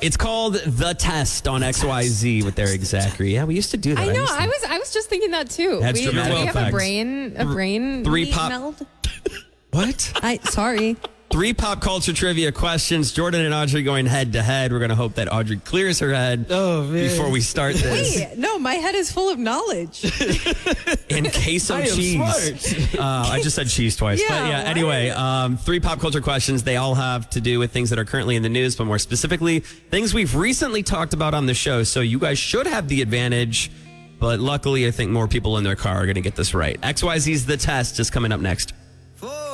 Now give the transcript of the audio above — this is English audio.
It's called The Test on XYZ with Eric Zachary. Yeah, we used to do that. I know. I was just thinking that too. That's We dramatic have effects. a brain Three pop. Meld. What? Sorry. 3 pop culture trivia questions. Jordan and Audrey going head to head. We're going to hope that Audrey clears her head before we start this. Wait, no, my head is full of knowledge. In queso I am cheese. smart. I just said cheese twice. Yeah, but yeah, what? anyway, 3 pop culture questions. They all have to do with things that are currently in the news, but more specifically, things we've recently talked about on the show. So you guys should have the advantage, but luckily, I think more people in their car are going to get this right. XYZ's The Test is coming up next.